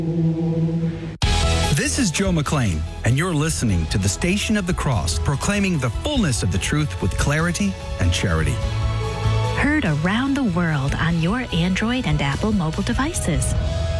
This is Joe McLean, and you're listening to the Station of the Cross, proclaiming the fullness of the truth with clarity and charity. Heard around the world on your Android and Apple mobile devices.